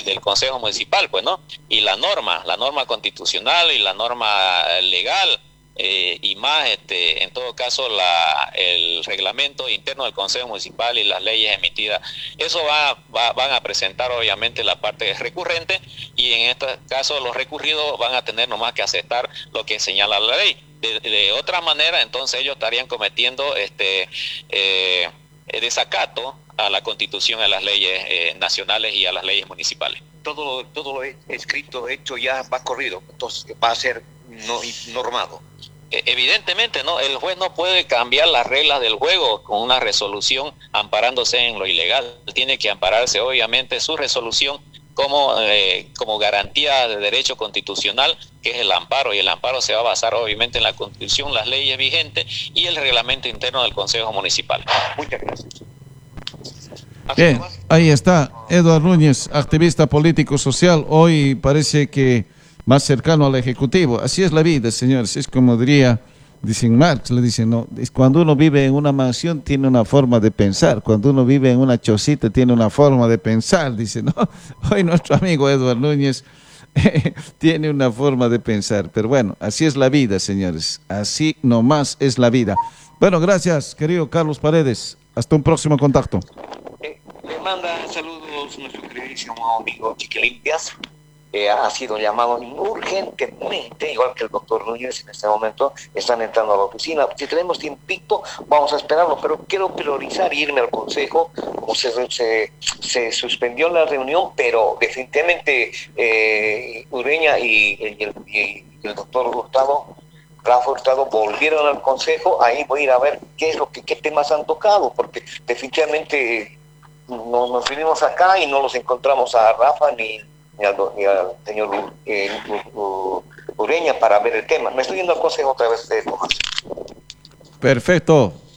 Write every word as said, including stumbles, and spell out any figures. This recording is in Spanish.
del Consejo Municipal, pues, ¿no? Y la norma, la norma constitucional y la norma legal, eh, y más, este, en todo caso, la, el reglamento interno del Consejo Municipal y las leyes emitidas. Eso va, va, van a presentar, obviamente, la parte recurrente, y en este caso los recurridos van a tener nomás que aceptar lo que señala la ley. De, de otra manera, entonces ellos estarían cometiendo este eh, desacato a la Constitución, a las leyes eh, nacionales y a las leyes municipales. Todo, todo lo escrito, hecho, ya va corrido, entonces va a ser no, normado. Evidentemente, no, el juez no puede cambiar las reglas del juego con una resolución amparándose en lo ilegal. Tiene que ampararse, obviamente, su resolución como, eh, como garantía de derecho constitucional, que es el amparo, y el amparo se va a basar obviamente en la Constitución, las leyes vigentes y el reglamento interno del Consejo Municipal. Muchas gracias. Bien, ahí está Eduardo Núñez, activista político social, hoy parece que más cercano al Ejecutivo. Así es la vida, señores, es como diría, dicen Marx, le dicen, no, es cuando uno vive en una mansión tiene una forma de pensar, cuando uno vive en una chocita tiene una forma de pensar, dice, no, hoy nuestro amigo Eduardo Núñez eh, tiene una forma de pensar, pero bueno, así es la vida, señores, así nomás es la vida. Bueno, gracias, querido Carlos Paredes, hasta un próximo contacto. Eh, le manda saludos nuestro queridísimo amigo Chiquilimpias. Eh, ha sido llamado urgentemente, igual que el doctor Núñez en este momento, están entrando a la oficina. Si tenemos tiempito, vamos a esperarlo, pero quiero priorizar irme al consejo, como se, se, se suspendió la reunión, pero definitivamente eh, Ureña y, y, el, y el doctor Hurtado, Rafa Hurtado, volvieron al consejo. Ahí voy a ir a ver qué es lo que, qué temas han tocado, porque definitivamente no, nos vinimos acá y no los encontramos a Rafa ni Ni al, ni al señor eh, Ureña para ver el tema. Me estoy yendo al consejo otra vez de Tomás. Perfecto.